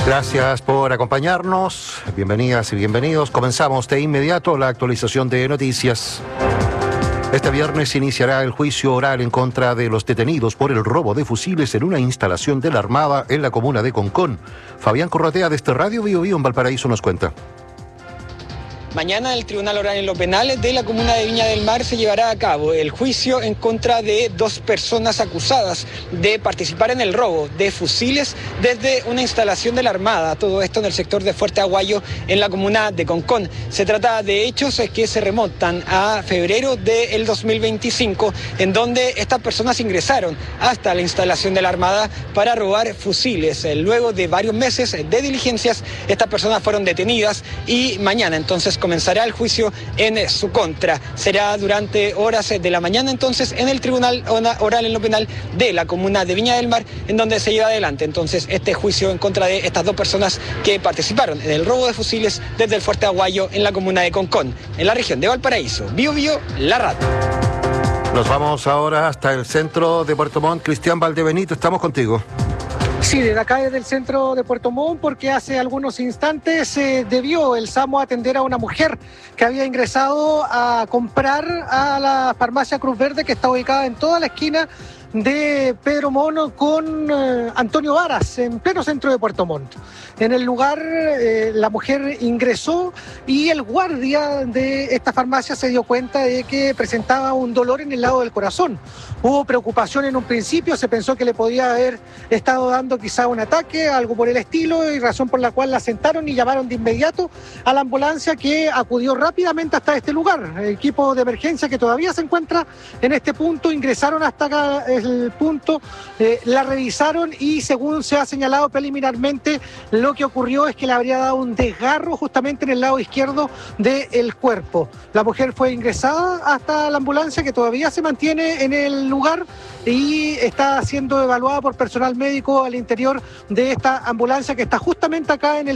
Gracias por acompañarnos. Bienvenidas y bienvenidos. Comenzamos de inmediato la actualización de noticias. Este viernes iniciará el juicio oral en contra de los detenidos por el robo de fusiles en una instalación de la Armada en la comuna de Concón. Fabián Corratea, de este Radio Bio Bio en Valparaíso, nos cuenta. Mañana el Tribunal Oral en lo Penal de la comuna de Viña del Mar se llevará a cabo el juicio en contra de 2 personas acusadas de participar en el robo de fusiles desde una instalación de la Armada, todo esto en el sector de Fuerte Aguayo en la comuna de Concón. Se trata de hechos que se remontan a febrero del 2025, en donde estas personas ingresaron hasta la instalación de la Armada para robar fusiles. Luego de varios meses de diligencias, estas personas fueron detenidas y mañana entonces comenzará el juicio en su contra. Será durante horas de la mañana entonces en el Tribunal Oral en lo Penal de la comuna de Viña del Mar, en donde se lleva adelante entonces este juicio en contra de estas 2 personas que participaron en el robo de fusiles desde el Fuerte Aguayo en la comuna de Concón, en la región de Valparaíso. Bio Bio, la radio. Nos vamos ahora hasta el centro de Puerto Montt. Cristian Valdebenito, estamos contigo. Sí, desde acá, desde el centro de Puerto Montt, porque hace algunos instantes debió el SAMU atender a una mujer que había ingresado a comprar a la farmacia Cruz Verde, que está ubicada en toda la esquina de Pedro Mono con Antonio Varas, en pleno centro de Puerto Montt. En el lugar la mujer ingresó y el guardia de esta farmacia se dio cuenta de que presentaba un dolor en el lado del corazón. Hubo preocupación en un principio, se pensó que le podía haber estado dando quizá un ataque, algo por el estilo, y razón por la cual la sentaron y llamaron de inmediato a la ambulancia, que acudió rápidamente hasta este lugar. El equipo de emergencia, que todavía se encuentra en este punto, ingresaron hasta acá el punto, la revisaron y, según se ha señalado preliminarmente, lo que ocurrió es que le habría dado un desgarro justamente en el lado izquierdo del cuerpo. La mujer fue ingresada hasta la ambulancia, que todavía se mantiene en el lugar y está siendo evaluada por personal médico al interior de esta ambulancia, que está justamente acá en el